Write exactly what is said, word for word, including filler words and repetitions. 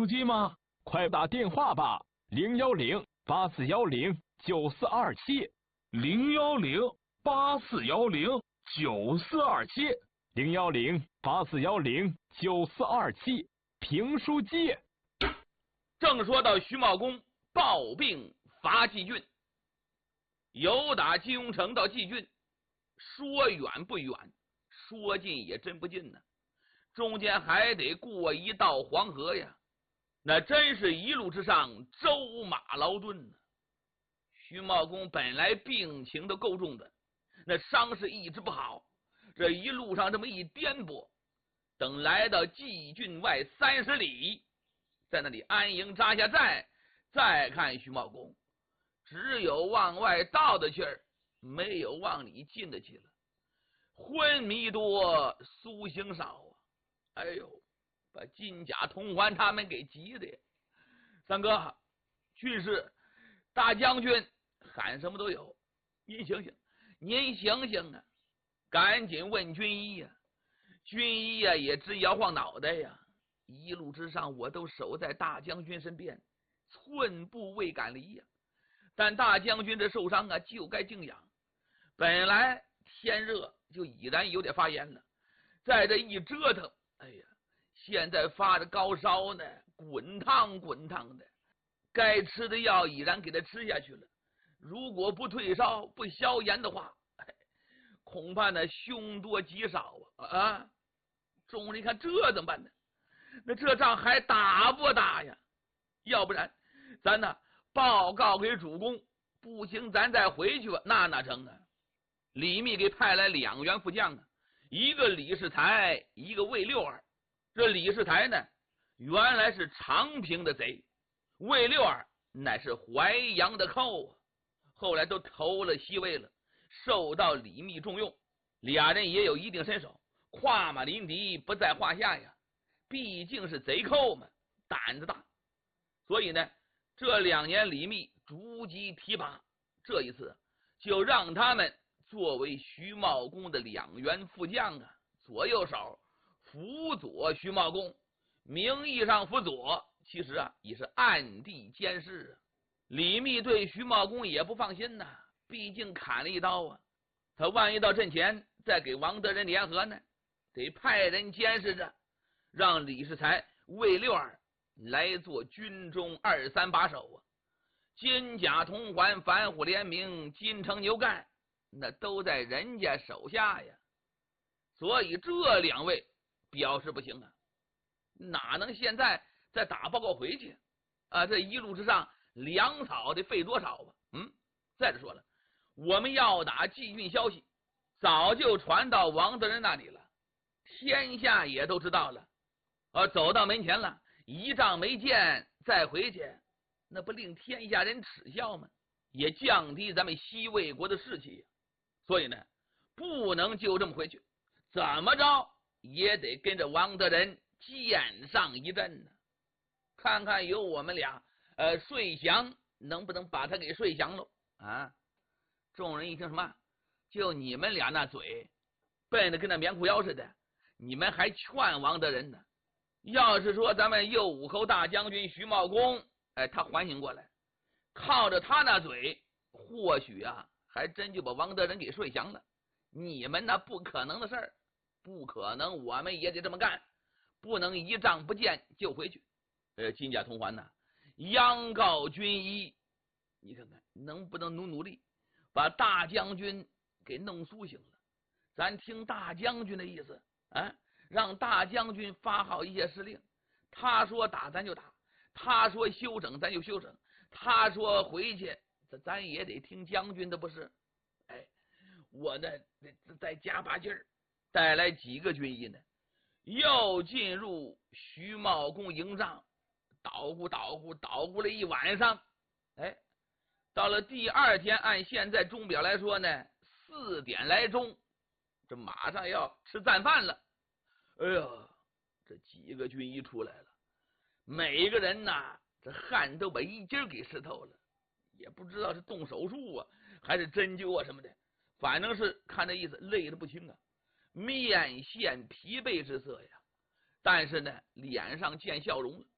书机吗？快打电话吧，零幺零八四幺零九四二七， 零幺零八四幺零九四二七， 零幺零八四幺零九四二七，评书机。 正说到徐茂公暴病伐季郡，由打金庸城到季郡，说远不远，说近也真不近呢，中间还得过一道黄河呀，那真是一路之上舟马劳顿呢。徐茂公本来病情都够重的，那伤势一直不好，这一路上这么一颠簸，等来到季郡外三十里，在那里安营扎下寨，再看徐茂公，只有往外倒的气儿，没有往里进的气了。昏迷多，苏醒少啊！哎呦，把金甲同环他们给急的呀！三哥，军师大将军喊什么都有，您醒醒，您醒醒啊！赶紧问军医呀、啊，军医呀、啊、也直摇晃脑袋呀。一路之上，我都守在大将军身边，寸步未敢离呀。但大将军这受伤啊，就该静养。本来天热就已然有点发炎了，在这一折腾，哎呀，现在发着高烧呢，滚烫滚烫的。该吃的药已然给他吃下去了，如果不退烧不消炎的话，哎，恐怕那凶多吉少啊！啊，众人一看，这怎么办呢？那这仗还打不打呀？要不然咱呢报告给主公，不行咱再回去吧。那哪成啊？李密给派来两员副将啊，一个李世才，一个魏六儿。这李世才呢，原来是长平的贼，魏六儿乃是淮阳的寇啊，后来都投了西魏了，受到李密重用，俩人也有一定身手，跨马临敌不在话下呀。毕竟是贼寇嘛，胆子大，所以呢，这两年李密逐级提拔，这一次就让他们作为徐茂公的两员副将啊，左右手辅佐徐茂公，名义上辅佐，其实啊也是暗地监视啊。李密对徐茂公也不放心呐，毕竟砍了一刀啊，他万一到阵前再给王德仁联合呢，得派人监视着。让李世才、魏六儿来做军中二三把手啊，金甲铜环、反虎联名、金城牛干，那都在人家手下呀。所以这两位表示不行啊，哪能现在再打报告回去啊？这一路之上粮草得费多少啊？嗯，再者说了，我们要打季郡消息早就传到王德仁那里了，天下也都知道了。啊，走到门前了，一仗没见再回去，那不令天下人耻笑吗？也降低咱们西魏国的士气。所以呢，不能就这么回去，怎么着也得跟着王德仁剑上一阵呢，看看有我们俩呃睡降能不能把他给睡降喽啊！众人一听，什么？就你们俩那嘴笨的跟那棉裤腰似的，你们还劝王德仁呢？要是说咱们右武侯大将军徐茂公，哎，他缓醒过来，靠着他那嘴，或许啊，还真就把王德仁给睡降了。你们那不可能的事儿，不可能，我们也得这么干，不能一仗不见就回去。呃，金甲铜环呐，央告军医，你看看能不能努努力，把大将军给弄苏醒了。咱听大将军的意思啊。让大将军发号一些施令，他说打咱就打，他说休整咱就休整，他说回去咱咱也得听将军的，不是？哎，我呢再加把劲儿，带来几个军医呢，又进入徐茂公营帐，捣鼓捣鼓捣鼓了一晚上。哎，到了第二天，按现在钟表来说呢，四点来钟，这马上要吃暂饭了。哎呀，这几个军医出来了，每个人呐，这汗都把衣襟给湿透了，也不知道是动手术啊，还是针灸啊什么的，反正是看这意思，累得不轻啊，面现疲惫之色呀。但是呢，脸上见笑容了。